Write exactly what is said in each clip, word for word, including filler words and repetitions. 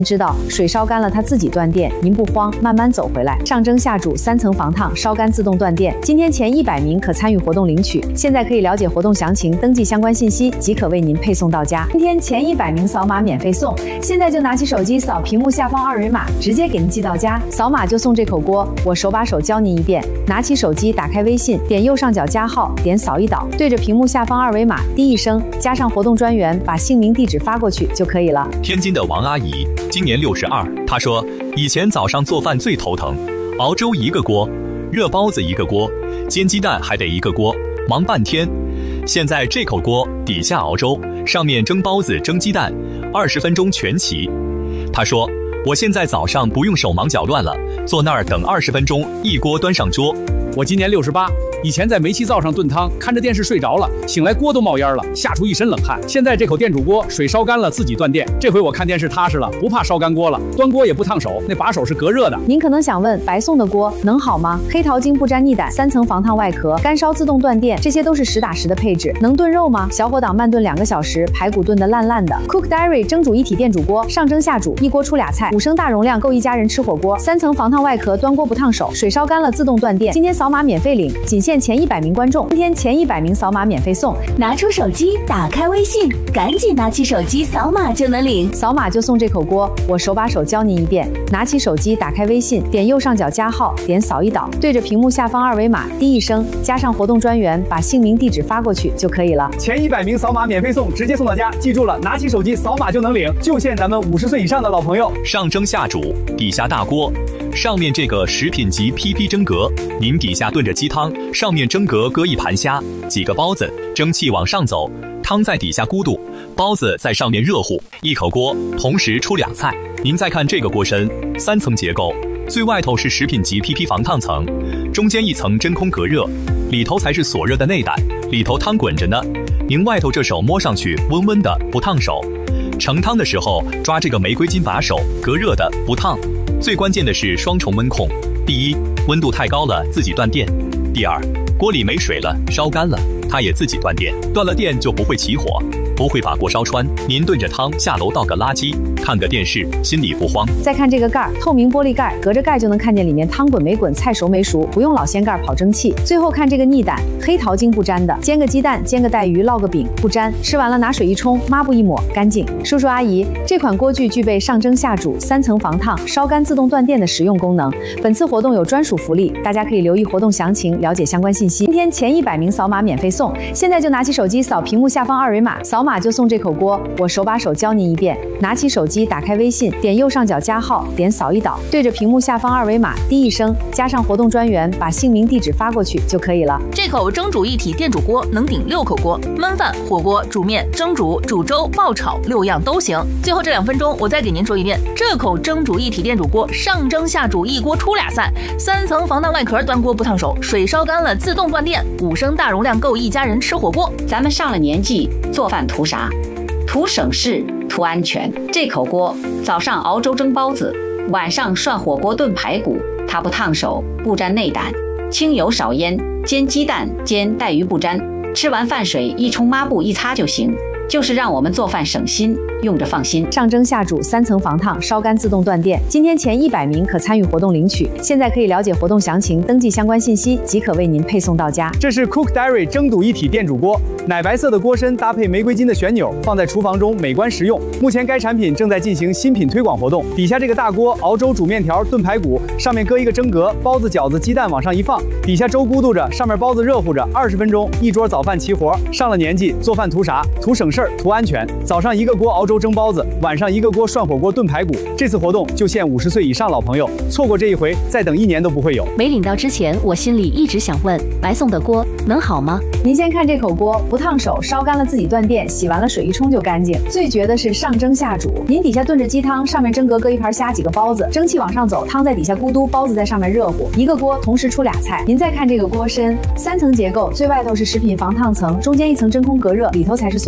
知道水烧干了它自己断电，您不慌，慢慢走回来。上蒸下煮三层防烫，烧干自动断电。今天前一百名可参与活动领取，现在可以了解活动详情，登记相关信息即可为您配送到家。今天前一百名扫码免费送，现在就拿起手机扫屏幕下方二维码，直接给您寄到家。扫码就送这口锅，我手把手教您一遍。拿起手机，打开微信，点右上角加号，点扫一导，对着屏幕下方二维码滴一声，加上活动专员，把姓名地址发过去就可以了。 天津的王阿姨今年六十二，她说以前早上做饭最头疼，熬粥一个锅，热包子一个锅，煎鸡蛋还得一个锅，忙半天。现在这口锅底下熬粥，上面蒸包子蒸鸡蛋，二十分钟全齐。她说我现在早上不用手忙脚乱了，坐那儿等二十分钟，一锅端上桌。 我今年六十八，以前在煤气灶上炖汤，看着电视睡着了，醒来锅都冒烟了，吓出一身冷汗。现在这口电煮锅，水烧干了自己断电，这回我看电视踏实了，不怕烧干锅了。端锅也不烫手，那把手是隔热的。 您可能想问，白送的锅能好吗？黑桃精不沾腻胆，三层防烫外壳，干烧自动断电，这些都是实打实的配置，能炖肉吗？小火档慢炖两个小时，排骨炖得烂烂的。Cook Diary 蒸煮一体电煮锅，上蒸下煮，一锅出俩菜，五升大容量够一家人吃火锅。三层防烫外壳，端锅不烫手，水烧干了自动断电。今天扫码免费领，仅限前一百名观众，今天前一百名扫码免费送。 拿出手机，打开微信，赶紧拿起手机扫码就能领， 扫码就送这口锅，我手把手教您一遍。拿起手机，打开微信，点右上角加号，点扫一导，对着屏幕下方二维码滴一声，加上活动专员，把姓名地址发过去就可以了。 前一百名扫码免费送，直接送到家。记住了，拿起手机扫码就能领，就限咱们五十岁以上的老朋友。 上蒸下煮，底下大锅，上面这个食品级 P P 蒸格，您底下炖着鸡汤，上面蒸格搁一盘虾，几个包子，蒸汽往上走，汤在底下咕嘟，包子在上面热乎，一口锅同时出俩菜。您再看这个锅身，三层结构，最外头是食品级 P P 防烫层，中间一层真空隔热，里头才是锁热的内胆，里头汤滚着呢。您外头这手摸上去温温的，不烫手。盛汤的时候抓这个玫瑰金把手，隔热的，不烫。最关键的是双重温控，第一，温度太高了自己断电；第二，锅里没水了，烧干了，它也自己断电。断了电就不会起火，不会把锅烧穿。您炖着汤下楼倒个垃圾，看个电视，心里不慌。 再看这个盖儿，透明玻璃盖，隔着盖就能看见里面汤滚没滚，菜熟没熟，不用老掀盖跑蒸汽。最后看这个腻胆，黑桃精不沾的，煎个鸡蛋，煎个带鱼，烙个饼，不沾。吃完了拿水一冲，抹布一抹，干净。叔叔阿姨，这款锅具具备上蒸下煮、三层防烫、烧干自动断电的实用功能。本次活动有专属福利，大家可以留意活动详情，了解相关信息。今天前一百名扫码免费送，现在就拿起手机扫屏幕下方二维码，扫码就送这口锅，我手把手教您一遍。拿起手机，打开微信，点右上角加号，点扫一导，对着屏幕下方二维码滴一声，加上活动专员，把姓名地址发过去就可以了。 这口蒸煮一体电煮锅能顶六口锅，焖饭、火锅、煮面、蒸煮、煮粥、爆炒六样都行。最后这两分钟，我再给您说一遍，这口蒸煮一体电煮锅上蒸下煮，一锅出俩菜，三层防烫外壳，端锅不烫手，水烧干了自动断电，五升大容量够一家人吃火锅。 咱们上了年纪，做饭图啥？图省事，图安全。这口锅早上熬粥蒸包子，晚上涮火锅炖排骨，它不烫手，不沾内胆，清油少烟，煎鸡蛋煎带鱼不沾，吃完饭水一冲抹布一擦就行，就是让我们做饭省心，用着放心。 上蒸下煮三层防烫，烧干自动断电。今天前一百名可参与活动领取，现在可以了解活动详情，登记相关信息即可为您配送到家。 这是 Cook Diary 蒸煮一体电煮锅，奶白色的锅身搭配玫瑰金的旋钮，放在厨房中美观实用。目前该产品正在进行新品推广活动。底下这个大锅熬粥、煮面条、炖排骨，上面搁一个蒸格，包子、饺子、鸡蛋往上一放，底下粥咕嘟着，上面包子热乎着，二十分钟一桌早饭齐活。上了年纪，做饭图啥？图省事儿，图安全。早上一个锅熬粥蒸包子，晚上一个锅涮火锅炖排骨。这次活动就限五十岁以上老朋友，错过这一回，再等一年都不会有。 没领到之前，我心里一直想问，白送的锅能好吗？ 您先看这口锅，不烫手，烧干了自己断电，洗完了水一冲就干净。最绝的是上蒸下煮，您底下炖着鸡汤，上面蒸格搁一盘虾，几个包子，蒸汽往上走，汤在底下咕嘟，包子在上面热乎，一个锅同时出俩菜。您再看这个锅身，三层结构，最外头是食品防烫层，中间一层真空隔热，里头才是锁热的内胆。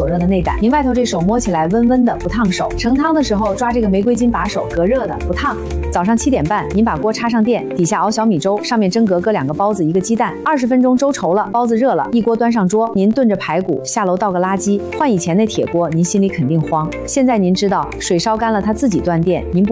感。您外头这手摸起来温温的，不烫手。盛汤的时候抓这个玫瑰金把手，隔热的，不烫。早上七点半，您把锅插上电，底下熬小米粥，上面蒸格搁两个包子，一个鸡蛋。二十分钟粥稠了，包子热了，一锅端上桌，您炖着排骨，下楼倒个垃圾。换以前那铁锅，您心里肯定慌。现在您知道，水烧干了它自己断电，您不